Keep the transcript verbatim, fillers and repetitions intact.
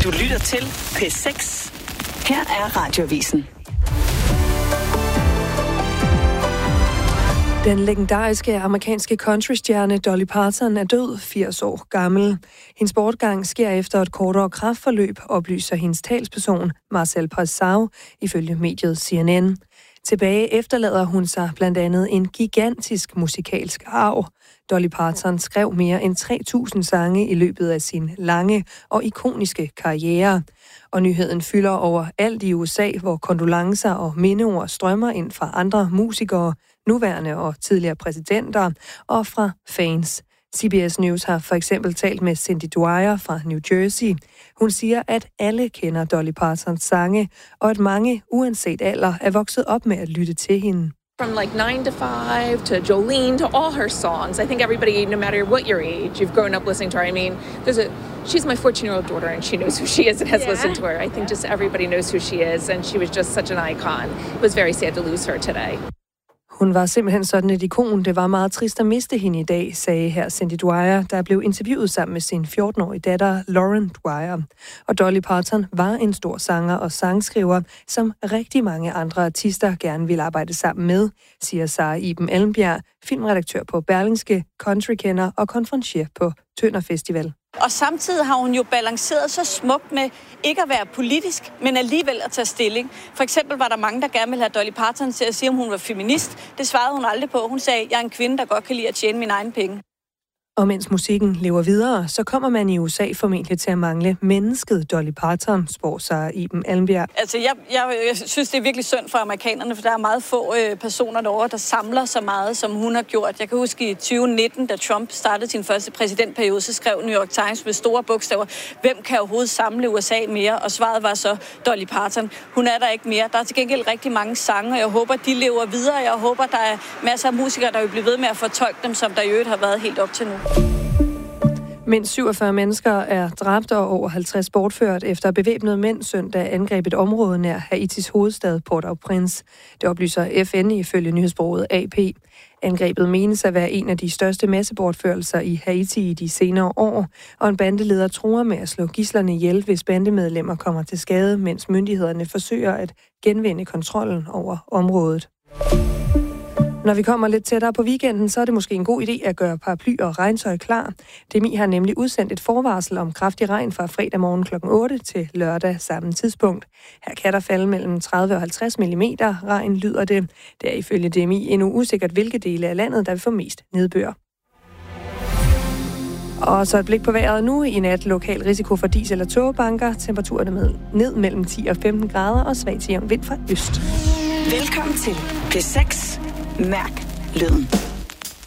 Du lytter til P seks. Her er Radioavisen. Den legendariske amerikanske countrystjerne Dolly Parton er død, firs år gammel. Hendes bortgang sker efter et kortere kræftforløb, oplyser hendes talsperson Marcel Paisau ifølge mediet C N N. Tilbage efterlader hun sig blandt andet en gigantisk musikalsk arv. Dolly Parton skrev mere end tre tusind sange i løbet af sin lange og ikoniske karriere. Og nyheden fylder over alt i U S A, hvor kondolencer og mindeord strømmer ind fra andre musikere, nuværende og tidligere præsidenter og fra fans. C B S News har for eksempel talt med Cindy Dwyer fra New Jersey. Hun siger, at alle kender Dolly Partons sange, og at mange, uanset alder, er vokset op med at lytte til hende. From like nine to five to Jolene to all her songs. I think everybody, no matter what your age, you've grown up listening to her. I mean, there's a she's my fourteen-year-old daughter, and she knows who she is and has yeah. listened to her. I think just everybody knows who she is, and she was just such an icon. It was very sad to lose her today. Hun var simpelthen sådan et ikon. Det var meget trist at miste hende i dag, sagde her Cindy Dwyer, der blev interviewet sammen med sin fjorten-årige datter Lauren Dwyer. Og Dolly Parton var en stor sanger og sangskriver, som rigtig mange andre artister gerne ville arbejde sammen med, siger Sara Iben Elmbjerg, filmredaktør på Berlingske, countrykender og konferencier på Tønder Festival. Og samtidig har hun jo balanceret så smukt med ikke at være politisk, men alligevel at tage stilling. For eksempel var der mange, der gerne ville have Dolly Parton til at sige, om hun var feminist. Det svarede hun aldrig på. Hun sagde, jeg er en kvinde, der godt kan lide at tjene mine egne penge. Og mens musikken lever videre, så kommer man i U S A formentlig til at mangle mennesket Dolly Parton, spår Sara Iben Elmbjerg. Altså, jeg, jeg, jeg synes, det er virkelig synd for amerikanerne, for der er meget få øh, personer derovre, der samler så meget, som hun har gjort. Jeg kan huske i tyve nitten, da Trump startede sin første præsidentperiode, så skrev New York Times med store bogstaver, hvem kan overhovedet samle U S A mere? Og svaret var så Dolly Parton. Hun er der ikke mere. Der er til gengæld rigtig mange sange, og jeg håber, de lever videre. Jeg håber, der er masser af musikere, der vil blive ved med at fortolke dem, som der i øvrigt har været helt op til nu. Mindst syvogfyrre mennesker er dræbt og over halvtreds bortført efter bevæbnede mænd søndag angreb et område nær Haitis hovedstad Port-au-Prince. Det oplyser F N ifølge nyhedsbureauet A P. Angrebet menes at være en af de største massebortførelser i Haiti i de senere år, og en bandeleder truer med at slå gidslerne ihjel, hvis bandemedlemmer kommer til skade, mens myndighederne forsøger at genvinde kontrollen over området. Når vi kommer lidt tættere på weekenden, så er det måske en god idé at gøre paraply og regntøj klar. D M I har nemlig udsendt et forvarsel om kraftig regn fra fredag morgen klokken otte til lørdag samme tidspunkt. Her kan der falde mellem tredive og halvtreds millimeter regn, lyder det. Det er ifølge D M I endnu usikkert, hvilke dele af landet, der vil få mest nedbør. Og så et blik på vejret nu. I nat lokal risiko for dis- eller tågebanker. Temperaturen er med ned mellem ti og femten grader og svag til jævn vind fra øst. Velkommen til P seks. Mærk lyden.